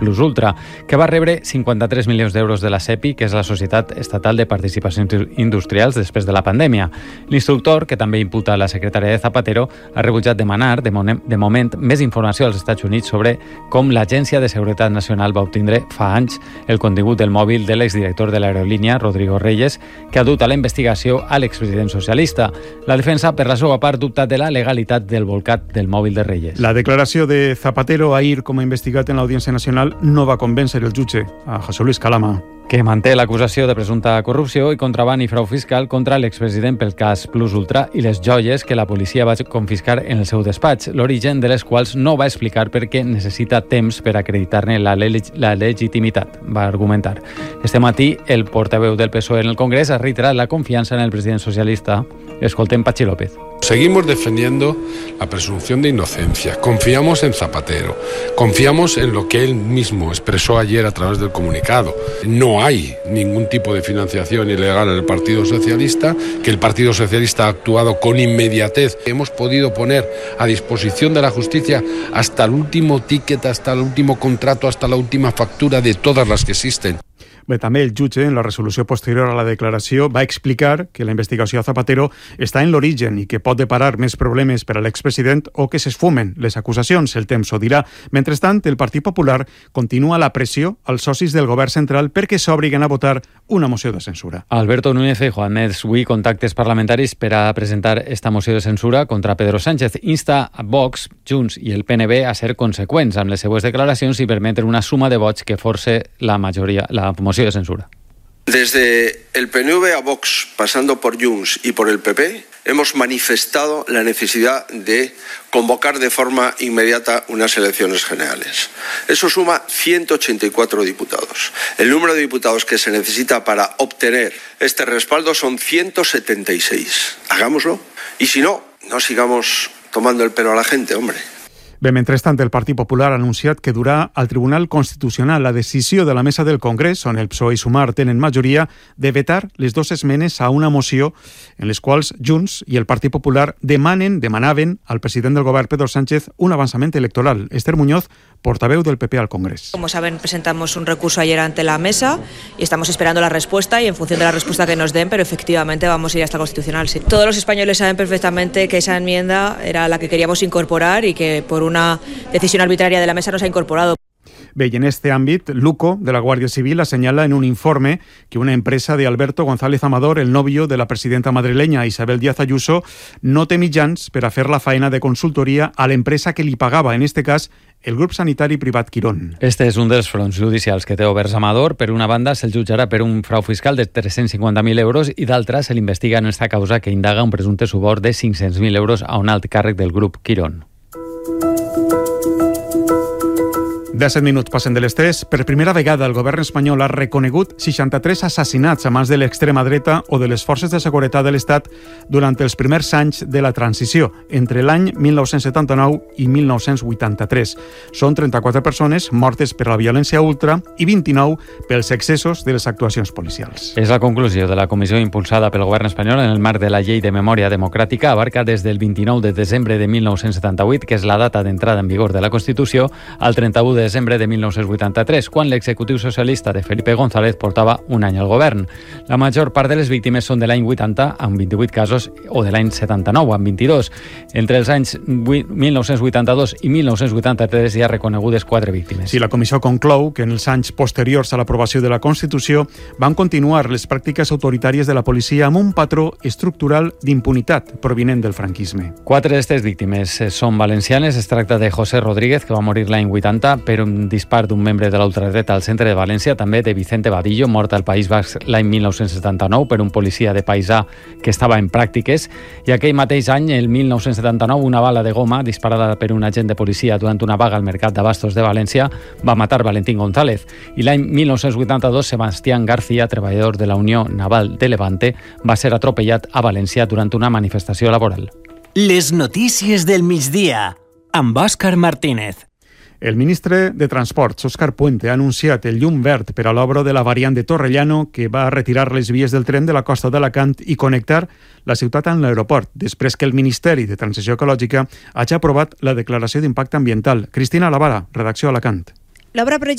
Plus Ultra, que va rebre 53 milions d'euros de la SEPI, que és la Societat Estatal de Participacions Industrials, després de la pandèmia. L'instructor, que també imputa la secretària de Zapatero, ha rebutjat demanar, de moment, més informació als Estats Units sobre com l'Agència de Seguretat Nacional va obtindre fa anys el contingut del mòbil de l'exdirector de l'aerolínia, Rodrigo Reyes, que ha dut a la investigació a l'expresident socialista. La defensa, per la seva part, dubta de la legalitat del volcat del mòbil de Reyes. La declaració de Zapatero ahir com a investigat en l'Audiència Nacional no va convèncer el jutge, a José Luis Calama, que manté l'acusació de presumpta corrupció i contraban i frau fiscal contra l'expresident pel cas Plus Ultra i les joies que la policia va confiscar en el seu despatx, l'origen de les quals no va explicar perquè necessita temps per acreditar-ne la legitimitat, va argumentar. Este matí, el portaveu del PSOE en el Congrés ha reiterat la confiança en el president socialista. Escoltem Patxi López. Seguimos defendiendo la presunción de inocencia. Confiamos en Zapatero. Confiamos en lo que él mismo expresó ayer a través del comunicado. No hay ningún tipo de financiación ilegal en el Partido Socialista, que el Partido Socialista ha actuado con inmediatez. Hemos podido poner a disposición de la justicia hasta el último ticket, hasta el último contrato, hasta la última factura de todas las que existen. Bé, també el jutge, en la resolució posterior a la declaració, va explicar que la investigació a Zapatero està en l'origen i que pot deparar més problemes per a l'expresident o que s'esfumen les acusacions. El temps ho dirà. Mentrestant, el Partit Popular continua la pressió als socis del govern central perquè s'obriguen a votar una moció de censura. Alberto Núñez Feijóo ha admès avui contactes parlamentaris per a presentar esta moció de censura contra Pedro Sánchez. Insta a Vox, Junts i el PNB a ser conseqüents amb les seues declaracions i permetre una suma de vots que force la moció de censura. Desde el PNV a Vox, pasando por Junts y por el PP, hemos manifestado la necesidad de convocar de forma inmediata unas elecciones generales. Eso suma 184 diputados. El número de diputados que se necesita para obtener este respaldo son 176. Hagámoslo. Y si no, no sigamos tomando el pelo a la gente, hombre. Bé, mentrestant, el Partit Popular ha anunciat que durà al Tribunal Constitucional la decisió de la mesa del Congrés, on el PSOE i Sumar tenen majoria, de vetar les dues esmenes a una moció en les quals Junts i el Partit Popular demanaven al president del govern, Pedro Sánchez, un avançament electoral. Esther Muñoz, portaveu del PP al Congrés. Como saben, presentamos un recurso ayer ante la mesa y estamos esperando la respuesta y en función de la respuesta que nos den, pero efectivamente vamos a ir hasta el Constitucional. Sí. Todos los españoles saben perfectamente que esa enmienda era la que queríamos incorporar y que por una decisión arbitraria de la mesa no se ha incorporado. Bé, i en este àmbit, l'UCO de la Guàrdia Civil assenyala en un informe que una empresa de Alberto González Amador, el novio de la presidenta madrileña Isabel Díaz Ayuso, no té mitjans per a fer la faena de consultoria a l'empresa que li pagava, en este cas, el grup sanitari privat Quirón. Este és un dels fronts judicials que té oberts Amador. Per una banda, se'l jutjarà per un frau fiscal de 350.000 euros i d'altra se l'investiga en esta causa que indaga un presumpte suborn de 500.000 euros a un alt càrrec del grup Quirón. 17 minuts passen de les 3. Per primera vegada el govern espanyol ha reconegut 63 assassinats a mans de l'extrema dreta o de les forces de seguretat de l'Estat durant els primers anys de la transició, entre l'any 1979 i 1983. Són 34 persones mortes per la violència ultra i 29 pels excessos de les actuacions policials. És la conclusió de la comissió impulsada pel govern espanyol en el marc de la Llei de Memòria Democràtica. Abarca des del 29 de desembre de 1978, que és la data d'entrada en vigor de la Constitució, al 31 de desembre de 1983, quan l'executiu socialista de Felipe González portava un any al govern. La major part de les víctimes són de l'any 80, amb 28 casos, o de l'any 79, amb 22. Entre els anys 1982 i 1983 hi ha reconegudes 4 víctimes. Sí, la comissió conclou que en els anys posteriors a l'aprovació de la Constitució van continuar les pràctiques autoritàries de la policia amb un patró estructural d'impunitat provinent del franquisme. 4 d'aquestes víctimes són valencianes. Es tracta de José Rodríguez, que va morir l'any 80 per un dispar d'un membre de la ultradreta al centre de València, també de Vicente Vadillo, mort al País Basc l'any 1979 per un policia de paisà que estava en pràctiques, i aquell mateix any, el 1979, una bala de goma disparada per un agent de policia durant una vaga al mercat d'abastos de València va matar Valentín González, i l'any 1982 Sebastián García, treballador de la Unió Naval de Levante, va ser atropellat a València durant una manifestació laboral. Les notícies del migdia, amb Òscar Martínez. El ministre de Transports, Òscar Puente, ha anunciat el llum verd per a l'obra de la variant de Torrellano, que va retirar les vies del tren de la costa d'Alacant i connectar la ciutat amb l'aeroport, després que el Ministeri de Transició Ecològica hagi aprovat la declaració d'impacte ambiental. Cristina Lavara, redacció Alacant. L'obra